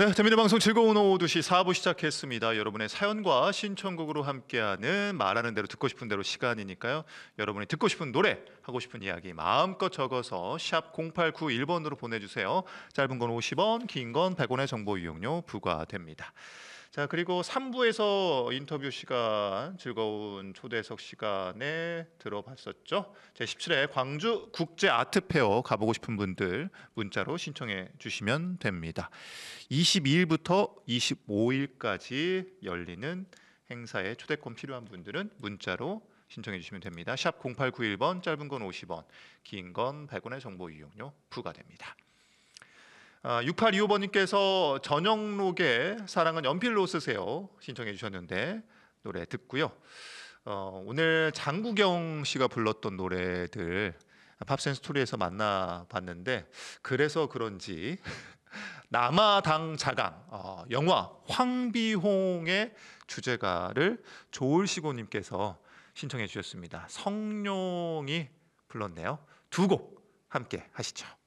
네, 재미있는 방송 즐거운 오후 2시 4부 시작했습니다. 여러분의 사연과 신청곡으로 함께하는 말하는 대로 듣고 싶은 대로 시간이니까요. 여러분이 듣고 싶은 노래, 하고 싶은 이야기 마음껏 적어서 샵 0891번으로 보내주세요. 짧은 건 50원, 긴 건 100원의 정보 이용료 부과됩니다. 자, 그리고 3부에서 인터뷰 시간, 즐거운 초대석 시간에 들어봤었죠. 제17회 광주 국제 아트 페어 가보고 싶은 분들 문자로 신청해 주시면 됩니다. 22일부터 25일까지 열리는 행사에 초대권 필요한 분들은 문자로 신청해 주시면 됩니다. 샵 0891번, 짧은 건 50원, 긴 건 100원의 정보 이용료 부과됩니다. 6825번님께서 전영록의 사랑은 연필로 쓰세요 신청해 주셨는데 노래 듣고요. 오늘 장국영 씨가 불렀던 노래들 팝센스토리에서 만나봤는데 그래서 그런지 남아당 자강 영화 황비홍의 주제가를 조울시고님께서 신청해 주셨습니다. 성룡이 불렀네요. 두 곡 함께 하시죠.